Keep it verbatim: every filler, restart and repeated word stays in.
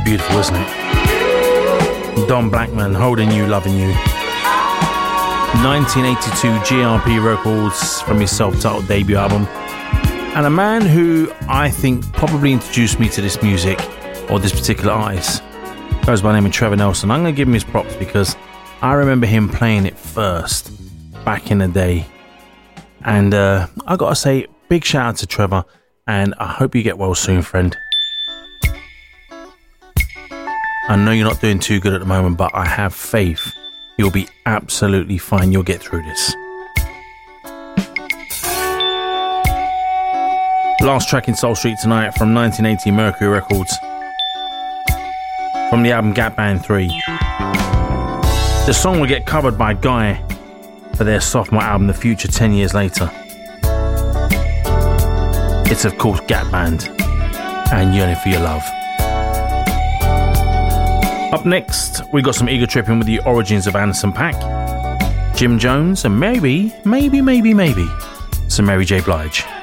Beautiful, isn't it? Don Blackman, Holding You, Loving You. nineteen eighty-two G R P Records from his self-titled debut album. And a man who I think probably introduced me to this music, or this particular artist, goes by the name of Trevor Nelson. I'm going to give him his props because I remember him playing it first back in the day. And uh, I got to say, big shout out to Trevor, and I hope you get well soon, friend. I know you're not doing too good at the moment, but I have faith you'll be absolutely fine. You'll get through this. Last track in Soul Street tonight from nineteen eighty Mercury Records, from the album Gap Band three. The song will get covered by Guy for their sophomore album The Future ten years later. It's of course Gap Band and Yearning for Your Love. Up next, we got some ego tripping with the Origins of Anderson .Paak, Jim Jones, and maybe, maybe, maybe, maybe some Mary J. Blige.